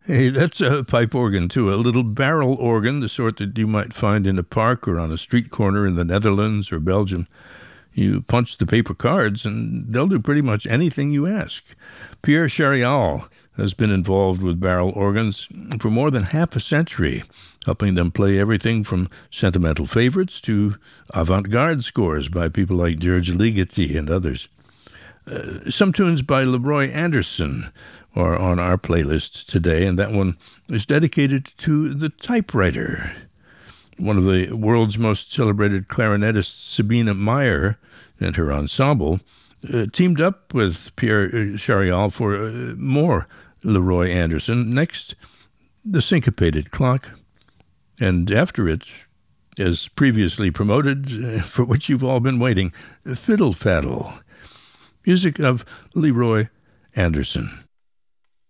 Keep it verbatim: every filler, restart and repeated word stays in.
Hey, that's a pipe organ, too. A little barrel organ, the sort that you might find in a park or on a street corner in the Netherlands or Belgium. You punch the paper cards, and they'll do pretty much anything you ask. Pierre Charial has been involved with barrel organs for more than half a century, helping them play everything from sentimental favorites to avant-garde scores by people like George Ligeti and others. Uh, some tunes by Leroy Anderson are on our playlist today, and that one is dedicated to the typewriter. One of the world's most celebrated clarinetists, Sabina Meyer, and her ensemble, uh, teamed up with Pierre Charial for uh, more Leroy Anderson. Next, The Syncopated Clock, and after it, as previously promoted, uh, for which you've all been waiting, Fiddle Faddle. Music of Leroy Anderson.